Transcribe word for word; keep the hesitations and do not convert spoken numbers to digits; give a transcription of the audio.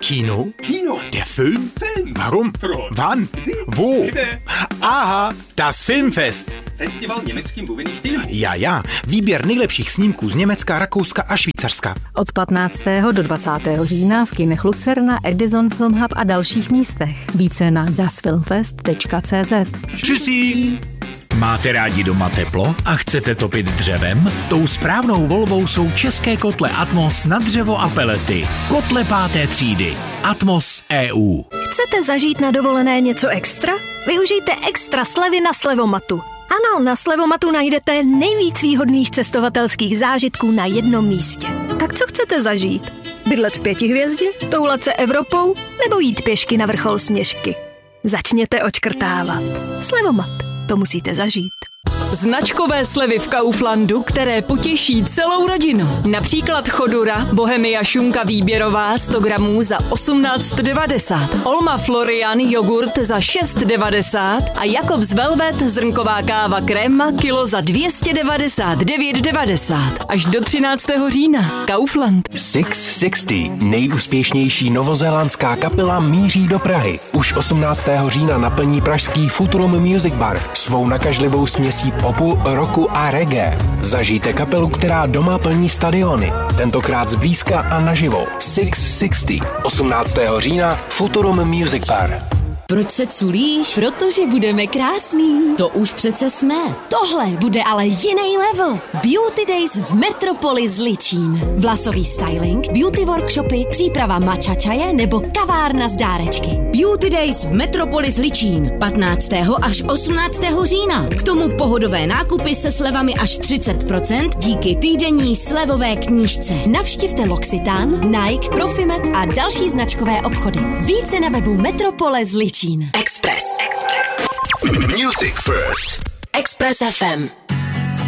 Kino? Kino. Der Film? Film. Warum? Pro. Wann? Wo? Kde? Aha, das Filmfest. Festival německy mluvených filmů. Ja, ja. Výběr nejlepších snímků z Německa, Rakouska a Švýcarska. Od patnáctého do dvacátého října v kinech Lucerna, Edison Film Hub a dalších místech. Více na das filmfest tečka cé zet. Tschüssi. Máte rádi doma teplo a chcete topit dřevem? Tou správnou volbou jsou české kotle Atmos na dřevo a pelety. Kotle páté třídy. Atmos E U. Chcete zažít na dovolené něco extra? Využijte extra slevy na Slevomatu. Ano, na Slevomatu najdete nejvíc výhodných cestovatelských zážitků na jednom místě. Tak co chcete zažít? Bydlet v pěti hvězdě? Toulat se Evropou? Nebo jít pěšky na vrchol Sněžky? Začněte odškrtávat. Slevomat. To musíte zažít. Značkové slevy v Kauflandu, které potěší celou rodinu. Například Chodura, Bohemia šunka výběrová sto gramů za osmnáct devadesát, Olma Florian jogurt za šest devadesát a Jakobs Velvet zrnková káva Krema kilo za dvě stě devadesát devět devadesát. Až do třináctého října. Kaufland. šest set šedesát, nejúspěšnější novozélandská kapela, míří do Prahy. Už osmnáctého října naplní pražský Futurum Music Bar svou nakažlivou směsí popu, rocku a reggae. Zažijte kapelu, která doma plní stadiony. Tentokrát zblízka a naživo. šest set šedesát. osmnáctého října Futurum Music Bar. Proč se culíš? Protože budeme krásný. To už přece jsme. Tohle bude ale jiný level. Beauty Days v Metropolis Ličín. Vlasový styling, beauty workshopy, příprava matcha čaje nebo kavárna z dárečky. Beauty Days v Metropolis Ličín. patnáctého až osmnáctého října. K tomu pohodové nákupy se slevami až třicet procent díky týdenní slevové knížce. Navštivte L'Occitane, Nike, Profimet a další značkové obchody. Více na webu Metropolis Ličín. Express. Music First. Express F M.